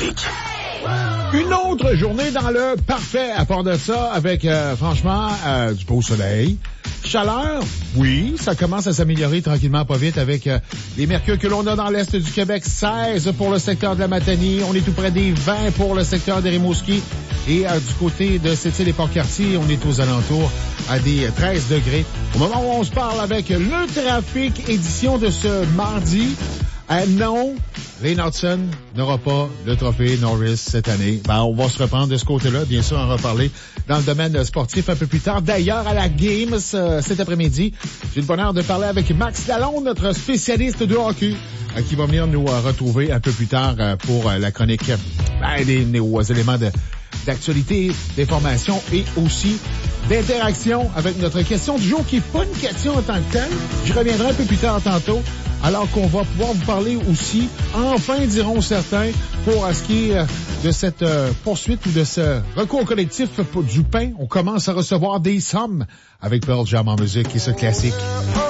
trafic. Une autre journée dans le parfait, à part de ça, avec franchement du beau soleil. Chaleur, oui, ça commence à s'améliorer tranquillement, pas vite, avec les mercures que l'on a dans l'est du Québec. 16 pour le secteur de la Matanie. On est tout près des 20 pour le secteur des Rimouski. Et du côté de Sept-Îles et Port-Cartier, on est aux alentours à des 13 degrés. Au moment où on se parle avec le trafic, édition de ce mardi, non, Lane Hudson n'aura pas le trophée Norris cette année. On va se reprendre de ce côté-là, bien sûr, en reparler dans le domaine sportif un peu plus tard. D'ailleurs, à la Games, cet après-midi, j'ai le bonheur de parler avec Max Lalonde, notre spécialiste de hockey, qui va venir nous retrouver un peu plus tard pour la chronique des éléments d'actualité, d'information et aussi d'interaction avec notre question du jour, qui n'est pas une question en tant que telle. Je reviendrai un peu plus tard tantôt, alors qu'on va pouvoir vous parler aussi, enfin diront certains, pour ce qui est de cette poursuite ou de ce recours collectif du pain. On commence à recevoir des sommes avec Pearl Jam en musique et ce classique.